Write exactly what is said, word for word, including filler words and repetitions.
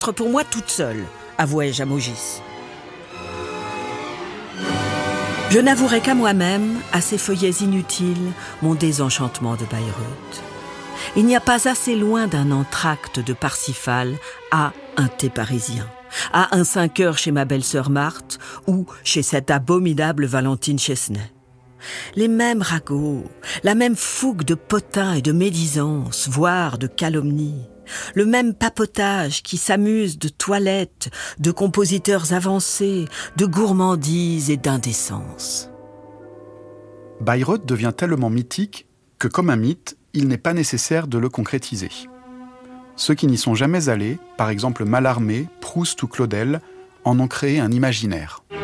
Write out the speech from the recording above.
pour moi toute seule, avouai-je à Maugis. Je n'avouerai qu'à moi-même, à ces feuillets inutiles, mon désenchantement de Bayreuth. Il n'y a pas assez loin d'un entracte de Parsifal à un thé parisien, à un cinq heures chez ma belle-sœur Marthe ou chez cette abominable Valentine Chesnay. Les mêmes ragots, la même fougue de potins et de médisance, voire de calomnies, le même papotage qui s'amuse de toilettes, de compositeurs avancés, de gourmandises et d'indécence. Bayreuth devient tellement mythique que, comme un mythe, il n'est pas nécessaire de le concrétiser. Ceux qui n'y sont jamais allés, par exemple Mallarmé, Proust ou Claudel, en ont créé un imaginaire.